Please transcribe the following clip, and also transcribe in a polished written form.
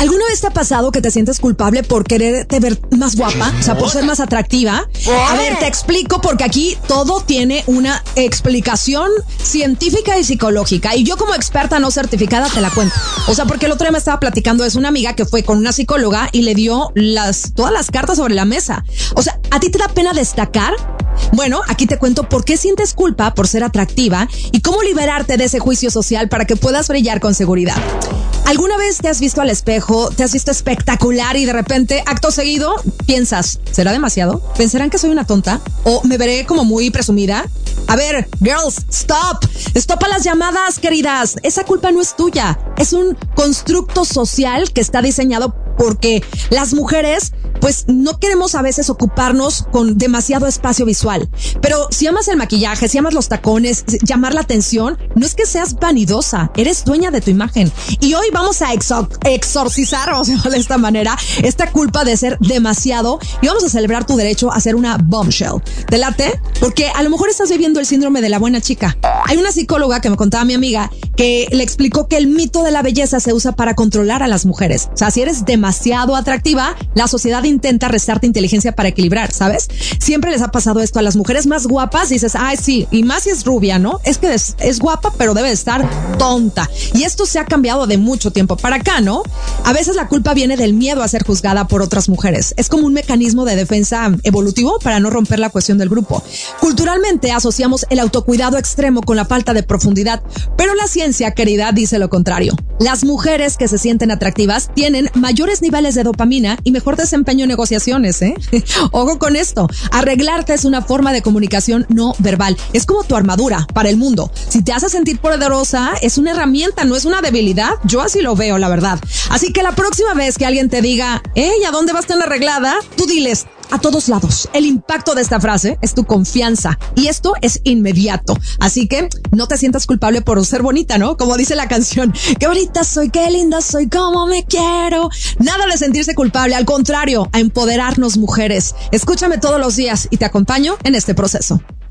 ¿Alguna vez te ha pasado que te sientes culpable por quererte ver más guapa? O sea, por ser más atractiva. A ver, te explico porque aquí todo tiene una explicación científica y psicológica. Y yo como experta no certificada te la cuento. O sea, porque el otro día me estaba platicando, es una amiga que fue con una psicóloga y le dio todas las cartas sobre la mesa. O sea, ¿a ti te da pena destacar? Bueno, aquí te cuento por qué sientes culpa por ser atractiva y cómo liberarte de ese juicio social para que puedas brillar con seguridad. ¿Alguna vez te has visto al espejo, te has visto espectacular y de repente, acto seguido, piensas, ¿será demasiado? ¿Pensarán que soy una tonta? ¿O me veré como muy presumida? A ver, girls, stop. Stop a las llamadas, queridas. Esa culpa no es tuya. Es un constructo social que está diseñado porque las mujeres, pues no queremos a veces ocuparnos con demasiado espacio visual. Pero si amas el maquillaje, si amas los tacones, llamar la atención, no es que seas vanidosa, eres dueña de tu imagen. Y hoy vamos a exorcizar, vamos a llamarlo de esta manera, esta culpa de ser demasiado y vamos a celebrar tu derecho a ser una bombshell. ¿Te late? Porque a lo mejor estás viviendo el síndrome de la buena chica. Hay una psicóloga que me contaba mi amiga que le explicó que el mito de la belleza se usa para controlar a las mujeres. O sea, si eres demasiado atractiva, la sociedad intenta restarte inteligencia para equilibrar, ¿sabes? Siempre les ha pasado esto a las mujeres más guapas, dices, ay sí, y más si es rubia, ¿no? Es que es guapa, pero debe estar tonta. Y esto se ha cambiado de mucho tiempo para acá, ¿no? A veces la culpa viene del miedo a ser juzgada por otras mujeres. Es como un mecanismo de defensa evolutivo para no romper la cohesión del grupo. Culturalmente asociamos el autocuidado extremo con la falta de profundidad, pero la ciencia, querida, dice lo contrario. Las mujeres que se sienten atractivas tienen mayores niveles de dopamina y mejor desempeño en negociaciones, ¿eh? Ojo con esto. Arreglarte es una forma de comunicación no verbal. Es como tu armadura para el mundo. Si te hace sentir poderosa, es una herramienta, no es una debilidad. Yo así lo veo, la verdad. Así que la próxima vez que alguien te diga, ¿a dónde vas tan arreglada? Tú diles, a todos lados. El impacto de esta frase es tu confianza y esto es inmediato. Así que no te sientas culpable por ser bonita, ¿no? Como dice la canción, qué bonita soy, qué linda soy, cómo me quiero. Nada de sentirse culpable, al contrario, a empoderarnos mujeres. Escúchame todos los días y te acompaño en este proceso.